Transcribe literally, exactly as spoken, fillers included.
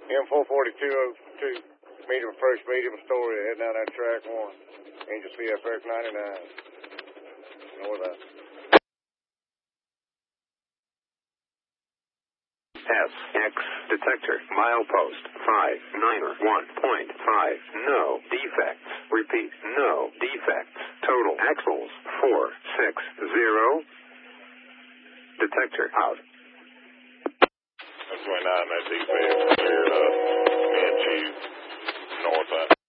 M four forty-two oh two, medium, first medium story, heading down that track one. Angel C F X ninety-nine. North out. S X detector milepost five nine one point five. No defects. Repeat, no defects. Total axles four six zero. Detector out. twenty-nine, that defect cleared up. And two north out.